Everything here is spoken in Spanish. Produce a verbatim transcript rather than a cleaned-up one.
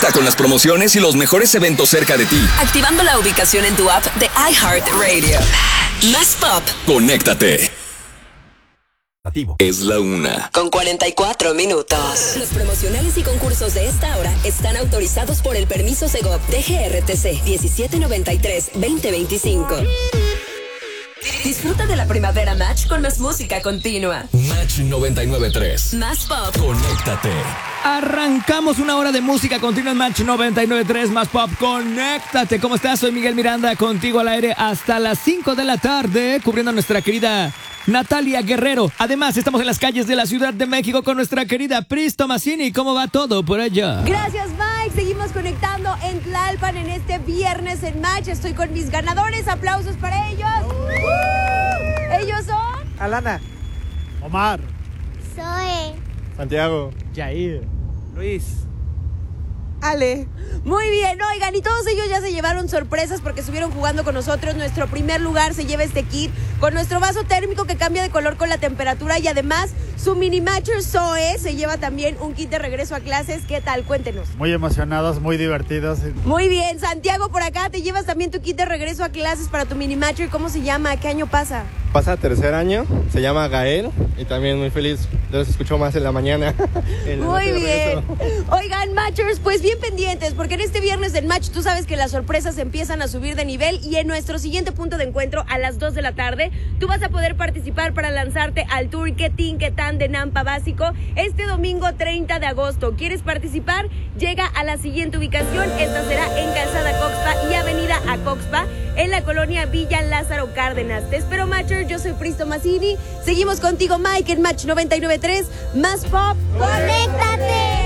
Conecta con las promociones y los mejores eventos cerca de ti. Activando la ubicación en tu app de iHeartRadio. Más Pop. Conéctate. Es la una. Con cuarenta y cuatro minutos. Los promocionales y concursos de esta hora están autorizados por el permiso Segov D G R T C diecisiete noventa y tres veinte veinticinco. Disfruta de la primavera Match con más música continua. Match noventa y nueve punto tres. Más Pop. Conéctate. Arrancamos una hora de música continua en Match noventa y nueve punto tres. Más Pop. Conéctate. ¿Cómo estás? Soy Miguel Miranda, contigo al aire hasta las cinco de la tarde, cubriendo a nuestra querida Natalia Guerrero. Además, estamos en las calles de la Ciudad de México con nuestra querida Pris Tomasini. ¿Cómo va todo por allá? Gracias, Mike. Seguimos conectando en Tlalpan en este viernes en Match. Estoy con mis ganadores. Aplausos para ellos. Uh, ellos son... Alana. Omar. Zoe. Santiago. Jair. Luis. Ale. Muy bien, oigan, y todos ellos ya se llevaron sorpresas porque estuvieron jugando con nosotros. Nuestro primer lugar se lleva este kit con nuestro vaso térmico que cambia de color con la temperatura, y además su mini matcher Zoe se lleva también un kit de regreso a clases. ¿Qué tal? Cuéntenos. Muy emocionados, muy divertidos. Muy bien, Santiago, por acá te llevas también tu kit de regreso a clases para tu mini matcher. ¿Cómo se llama? ¿Qué año pasa? Pasa tercer año, se llama Gael y también muy feliz. Yo los escucho más en la mañana. en la Muy bien. Regreso. Oigan, Matchers, pues bien pendientes, porque en este viernes del Match tú sabes que las sorpresas empiezan a subir de nivel, y en nuestro siguiente punto de encuentro a las dos de la tarde tú vas a poder participar para lanzarte al Tour Que Tin Que Tan de Nampa Básico este domingo treinta de agosto. ¿Quieres participar? Llega a la siguiente ubicación. Esta será en Calzada Coxpa y Avenida Acoxpa, en la colonia Villa Lázaro Cárdenas. Te espero, Matcher. Yo soy Pris Tomasini. Seguimos contigo, Mike, en Match noventa y nueve punto tres. Más Pop. ¡Conéctate!